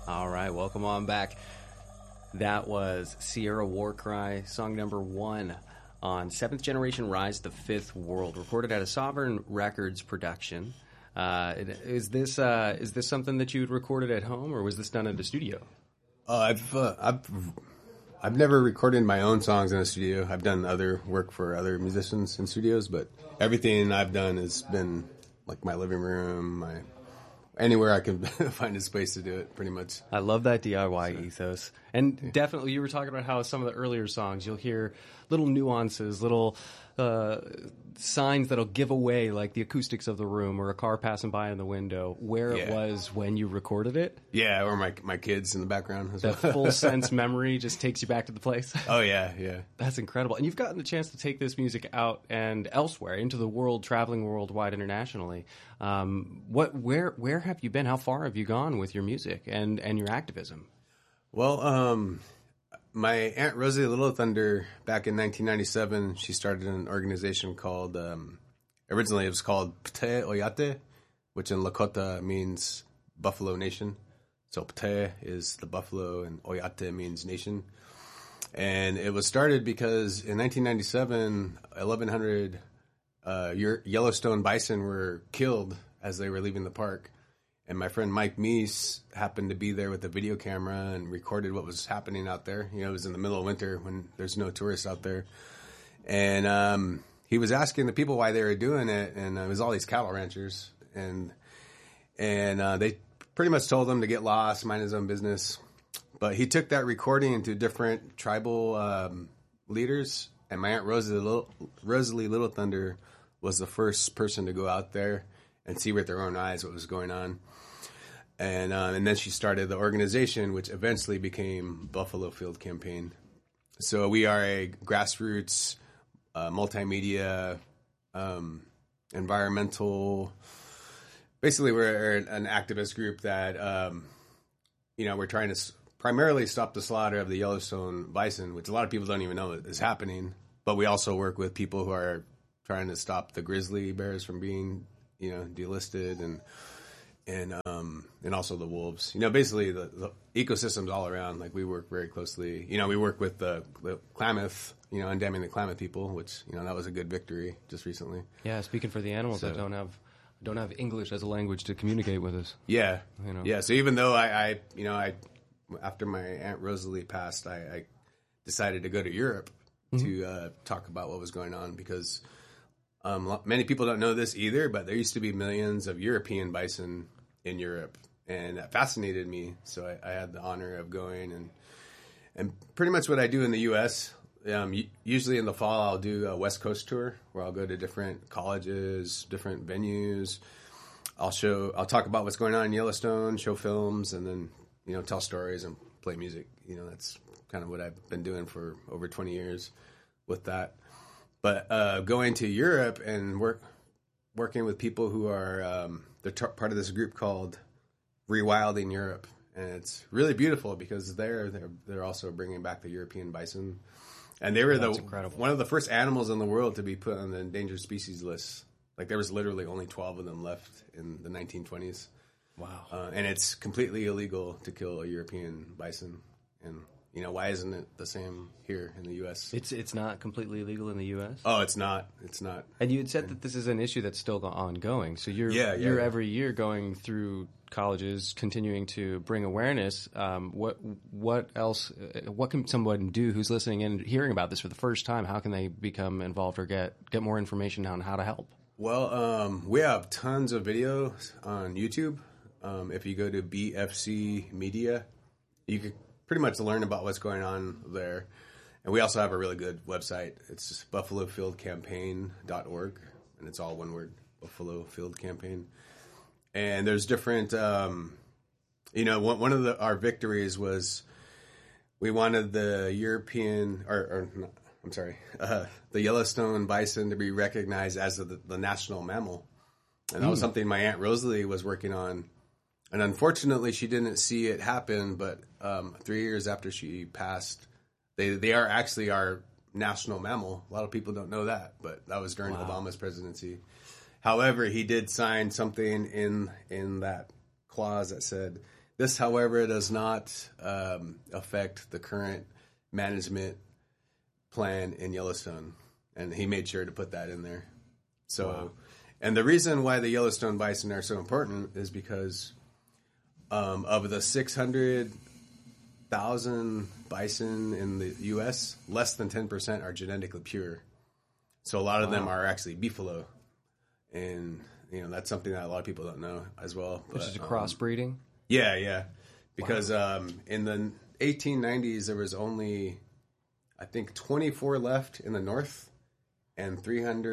All right, welcome on back. That was Sierra Warcry, song number 1 on 7th Generation Rise the Fifth World, recorded at a Sovereign Records production. Is this something that you'd recorded at home, or was this done in the studio? I've never recorded my own songs in a studio. I've done other work for other musicians in studios, but everything I've done has been like my living room, anywhere I can find a space to do it, pretty much. I love that DIY ethos. And definitely, you were talking about how some of the earlier songs, you'll hear little nuances, little signs that'll give away, like the acoustics of the room or a car passing by in the window, where it was when you recorded it. Yeah, or my kids in the background as That well. full sense memory just takes you back to the place. Oh, yeah. That's incredible. And you've gotten the chance to take this music out and elsewhere, into the world, traveling worldwide internationally. Where have you been? How far have you gone with your music and your activism? Well, my Aunt Rosie Little Thunder, back in 1997, she started an organization called, originally it was called Pte Oyate, which in Lakota means Buffalo Nation. So Pte is the buffalo and Oyate means nation. And it was started because in 1997, 1,100 Yellowstone bison were killed as they were leaving the park. And my friend Mike Meese happened to be there with a video camera and recorded what was happening out there. You know, it was in the middle of winter when there's no tourists out there. And he was asking the people why they were doing it. And it was all these cattle ranchers. And they pretty much told him to get lost, mind his own business. But he took that recording to different tribal leaders. And my Aunt Rosalie Little Thunder was the first person to go out there and see with their own eyes what was going on. And then she started the organization, which eventually became Buffalo Field Campaign. So we are a grassroots, multimedia, environmental. Basically, we're an activist group that, we're trying to primarily stop the slaughter of the Yellowstone bison, which a lot of people don't even know is happening. But we also work with people who are trying to stop the grizzly bears from being, delisted and also the wolves. Basically the ecosystems all around. Like we work very closely. We work with the Klamath, undamming the Klamath people, which that was a good victory just recently. Yeah, speaking for the animals that don't have English as a language to communicate with us. Yeah, yeah. So even though I after my Aunt Rosalie passed, I decided to go to Europe to talk about what was going on because. Many people don't know this either, but there used to be millions of European bison in Europe, and that fascinated me. So I had the honor of going, and pretty much what I do in the U.S. Usually in the fall, I'll do a West Coast tour where I'll go to different colleges, different venues. I'll talk about what's going on in Yellowstone, show films, and then tell stories and play music. That's kind of what I've been doing for over 20 years with that. But going to Europe and working with people who are they're part of this group called Rewilding Europe, and it's really beautiful because they're also bringing back the European bison, and they were one of the first animals in the world to be put on the endangered species list. Like there was literally only 12 of them left in the 1920s. Wow! And it's completely illegal to kill a European bison, and why isn't it the same here in the U.S.? It's not completely illegal in the U.S.? Oh, it's not. It's not. And you had said that this is an issue that's still ongoing. So you're every year going through colleges, continuing to bring awareness. What else? What can someone do who's listening and hearing about this for the first time? How can they become involved or get more information on how to help? Well, we have tons of videos on YouTube. If you go to BFC Media, you can pretty much learn about what's going on there. And we also have a really good website. It's just buffalofieldcampaign.org, and it's all one word, Buffalo Field Campaign. And there's different, one of our victories was we wanted the the Yellowstone bison to be recognized as the national mammal. And that was something my Aunt Rosalie was working on. And unfortunately, she didn't see it happen, but 3 years after she passed, they are actually our national mammal. A lot of people don't know that, but that was during Obama's presidency. However, he did sign something in that clause that said This, however, does not affect the current management plan in Yellowstone, and he made sure to put that in there. So, wow. And the reason why the Yellowstone bison are so important is because of the 600,000 bison in the U.S., less than 10% are genetically pure. So a lot of them are actually beefalo, and that's something that a lot of people don't know as well. Which is a crossbreeding. Yeah. Because in the 1890s, there was only, I think, 24 left in the north and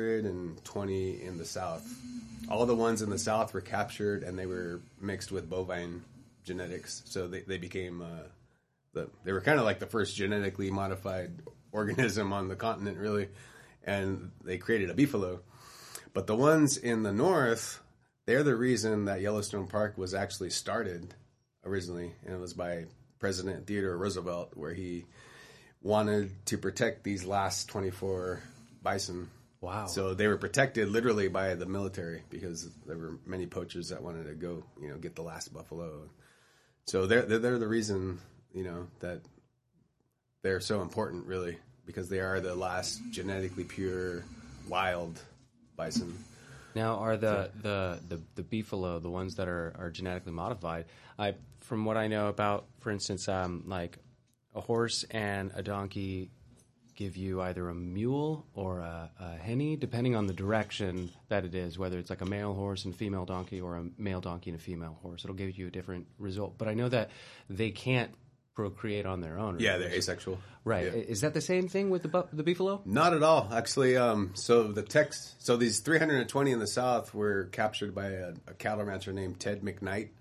320 in the south. All the ones in the south were captured, and they were mixed with bovine genetics. So they became, they were kind of like the first genetically modified organism on the continent, really. And they created a beefalo. But the ones in the north, they're the reason that Yellowstone Park was actually started originally, and it was by President Theodore Roosevelt, where he wanted to protect these last 24 bison. Wow. So they were protected literally by the military because there were many poachers that wanted to go, get the last buffalo. So they're the reason, that they're so important, really, because they are the last genetically pure wild bison. Now, are the beefalo, the ones that are genetically modified? From what I know about, for instance, like a horse and a donkey give you either a mule or a henny, depending on the direction that it is, whether it's like a male horse and female donkey or a male donkey and a female horse. It'll give you a different result. But I know that they can't procreate on their own. Yeah, they're asexual. Right. Yeah. Is that the same thing with the beefalo? Not at all, actually. So these 320 in the south were captured by a cattle rancher named Ted McKnight,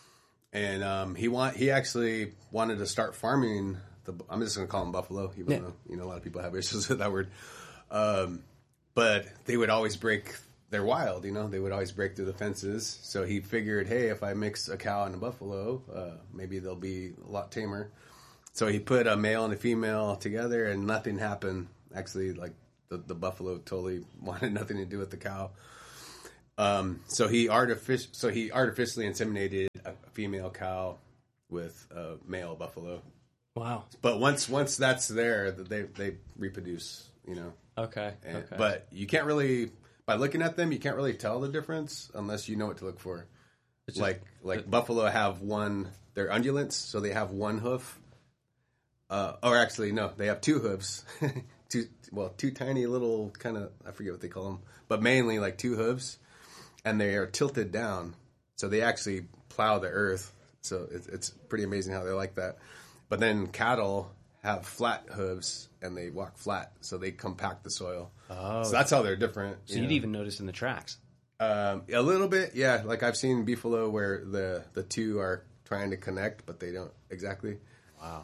and he actually wanted to start farming. I'm just going to call them buffalo, even though a lot of people have issues with that word. But they would always break. They're wild, they would always break through the fences. So he figured, hey, if I mix a cow and a buffalo, maybe they'll be a lot tamer. So he put a male and a female together, and nothing happened. Actually, like the buffalo totally wanted nothing to do with the cow. So he artificially inseminated a female cow with a male buffalo. Wow! But once that's there, they reproduce. Okay. But you can't really. By looking at them, you can't really tell the difference unless you know what to look for. Like buffalo have they're undulants, so they have one hoof. Or actually, no, they have two hooves. two tiny little kind of, I forget what they call them, but mainly like two hooves, and they are tilted down, so they actually plow the earth. So it's pretty amazing how they like that. But then cattle have flat hooves, and they walk flat, so they compact the soil. Oh. So that's how they're different. So you'd even notice in the tracks. A little bit, yeah. Like I've seen beefalo where the two are trying to connect, but they don't exactly. Wow.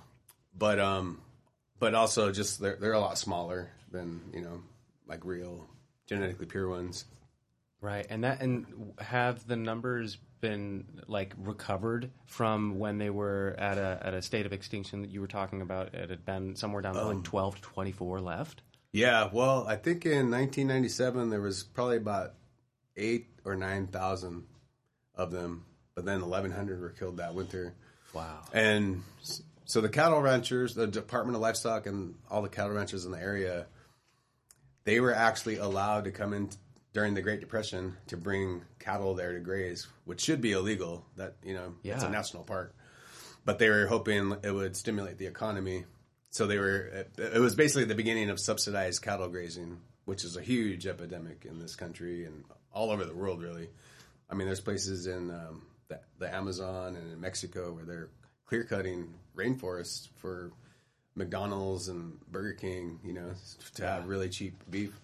But also just they're a lot smaller than like real genetically pure ones. Right, and have the numbers been like recovered from when they were at a state of extinction that you were talking about? It had been somewhere down to like 12 to 24 left. Yeah, well, I think in 1997 there was probably about 8,000 or 9,000 of them, but then 1,100 were killed that winter. Wow! And so the cattle ranchers, the Department of Livestock, and all the cattle ranchers in the area, they were actually allowed to come in during the Great Depression to bring cattle there to graze, which should be illegal. That it's a national park, but they were hoping it would stimulate the economy. So it was basically the beginning of subsidized cattle grazing, which is a huge epidemic in this country and all over the world, really. I mean, there's places in the Amazon and in Mexico where they're clear cutting rainforests for McDonald's and Burger King, to have really cheap beef.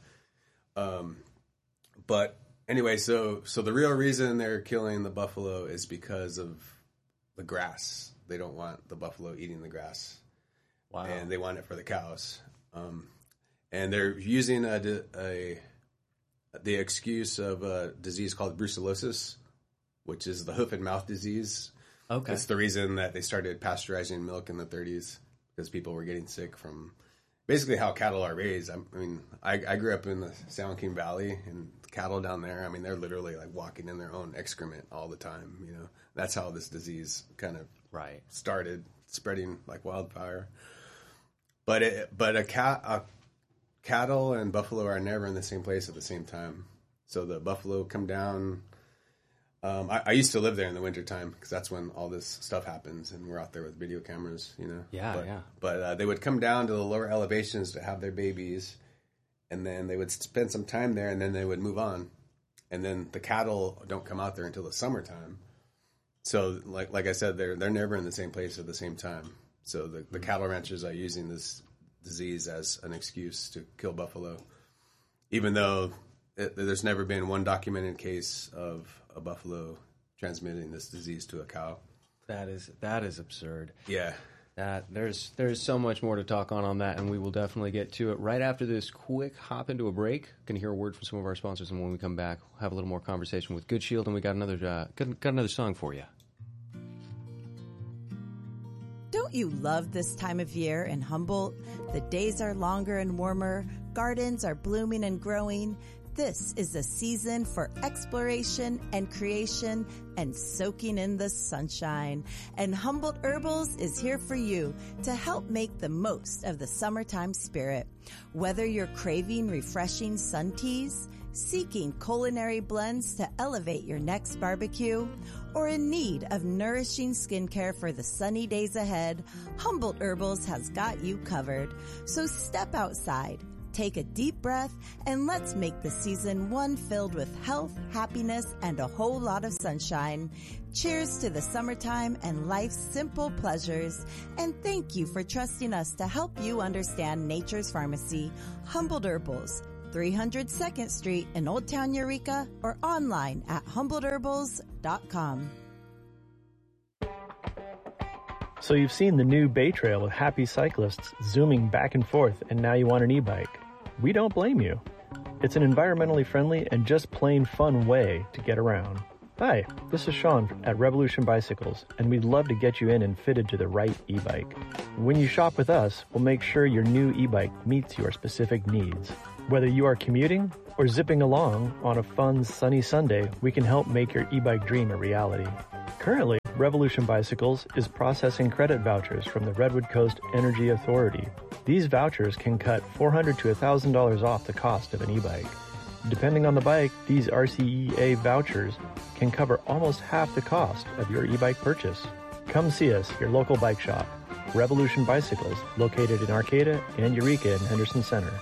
But anyway, so the real reason they're killing the buffalo is because of the grass. They don't want the buffalo eating the grass. Wow. And they want it for the cows. And they're using the excuse of a disease called brucellosis, which is the hoof and mouth disease. Okay. It's the reason that they started pasteurizing milk in the 30s, because people were getting sick from basically how cattle are raised. I grew up in the San Joaquin Valley, and cattle down there, they're literally like walking in their own excrement all the time. That's how this disease kind of started spreading like wildfire. But cattle and buffalo are never in the same place at the same time. So the buffalo come down. I used to live there in the wintertime because that's when all this stuff happens, and we're out there with video cameras, But they would come down to the lower elevations to have their babies, and then they would spend some time there, and then they would move on. And then the cattle don't come out there until the summertime. So, like I said, they're never in the same place at the same time. So the cattle ranchers are using this disease as an excuse to kill buffalo, even though there's never been one documented case of a buffalo transmitting this disease to a cow. That is absurd. Yeah. There's so much more to talk on that, and we will definitely get to it right after this quick hop into a break. Going to hear a word from some of our sponsors, and when we come back, we'll have a little more conversation with Good Shield, and we got another song for you. Don't you love this time of year in Humboldt? The days are longer and warmer, gardens are blooming and growing. This is a season for exploration and creation and soaking in the sunshine. And Humboldt Herbals is here for you to help make the most of the summertime spirit. Whether you're craving refreshing sun teas, seeking culinary blends to elevate your next barbecue, or in need of nourishing skincare for the sunny days ahead, Humboldt Herbals has got you covered. So step outside, take a deep breath, and let's make the season one filled with health, happiness, and a whole lot of sunshine. Cheers to the summertime and life's simple pleasures. And thank you for trusting us to help you understand nature's pharmacy, Humboldt Herbals, 300 2nd Street in Old Town Eureka, or online at HumboldtHerbals.com. So you've seen the new Bay Trail with happy cyclists zooming back and forth, and now you want an e-bike. We don't blame you. It's an environmentally friendly and just plain fun way to get around. Hi, this is Sean at Revolution Bicycles, and we'd love to get you in and fitted to the right e-bike. When you shop with us, we'll make sure your new e-bike meets your specific needs. Whether you are commuting or zipping along on a fun, sunny Sunday, we can help make your e-bike dream a reality. Currently, Revolution Bicycles is processing credit vouchers from the Redwood Coast Energy Authority. These vouchers can cut $400 to $1,000 off the cost of an e-bike. Depending on the bike, these RCEA vouchers can cover almost half the cost of your e-bike purchase. Come see us, your local bike shop, Revolution Bicycles, located in Arcata and Eureka in Henderson Center.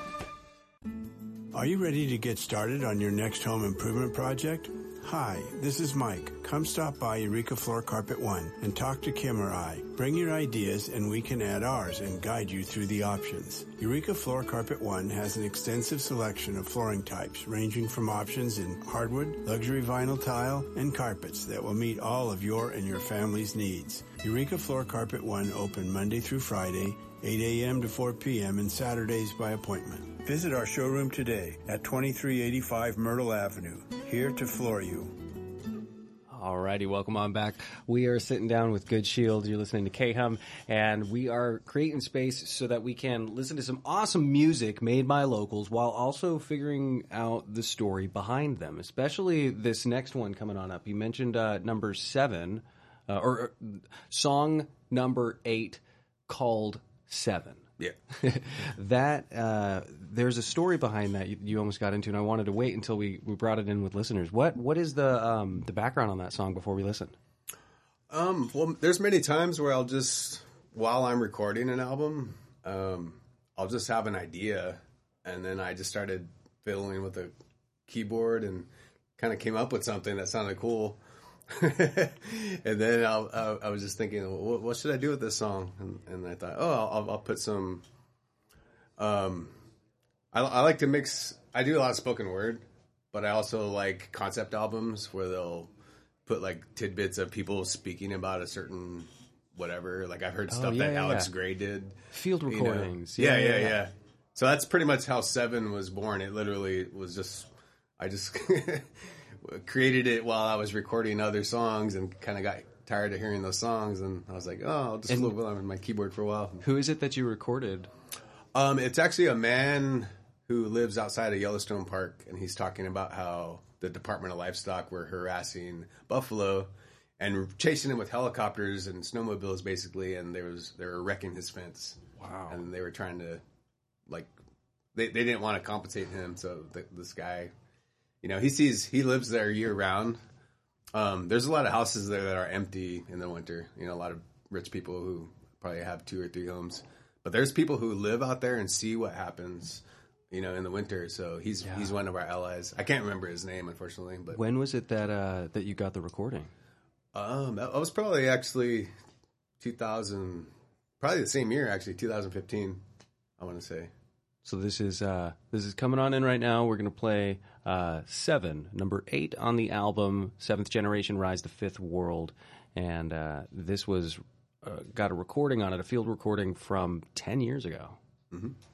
Are you ready to get started on your next home improvement project? Hi, this is Mike. Come stop by Eureka Floor Carpet One and talk to Kim or I. Bring your ideas and we can add ours and guide you through the options. Eureka Floor Carpet One has an extensive selection of flooring types ranging from options in hardwood, luxury vinyl tile, and carpets that will meet all of your and your family's needs. Eureka Floor Carpet One open Monday through Friday, 8 a.m. to 4 p.m. and Saturdays by appointment. Visit our showroom today at 2385 Myrtle Avenue, here to floor you. Alrighty, welcome on back. We are sitting down with Good Shield. You're listening to K-Hum, and we are creating space so that we can listen to some awesome music made by locals while also figuring out the story behind them, especially this next one coming on up. You mentioned number 7, or song number 8, called 7. Yeah. That there's a story behind that you almost got into, and I wanted to wait until we brought it in with listeners. What is the background on that song before we listen? Well, there's many times where I'll just, while I'm recording an album, I'll just have an idea, and then I just started fiddling with the keyboard and kind of came up with something that sounded cool. And then I was just thinking, what should I do with this song? And I thought, I'll put some. I like to mix. I do a lot of spoken word, but I also like concept albums where they'll put like tidbits of people speaking about a certain whatever. Like I've heard stuff that Alex Gray did, field recordings. Yeah. So that's pretty much how 7 was born. It literally was just I just. Created it while I was recording other songs and kind of got tired of hearing those songs, and I was like, I'll just flip on my keyboard for a while. Who is it that you recorded? It's actually a man who lives outside of Yellowstone Park, and he's talking about how the Department of Livestock were harassing buffalo and chasing him with helicopters and snowmobiles, basically, and they were wrecking his fence. Wow. And they were trying to, like, they didn't want to compensate him, so this guy, he lives there year round. There's a lot of houses there that are empty in the winter. A lot of rich people who probably have 2 or 3 homes. But there's people who live out there and see what happens, in the winter. So he's one of our allies. I can't remember his name, unfortunately. But when was it that you got the recording? That was probably actually 2000, probably the same year, actually, 2015, I want to say. So this is coming on in right now. We're going to play 7, number 8 on the album, 7th Generation Rise to 5th World. And this was got a recording on it, a field recording from 10 years ago. Mm-hmm.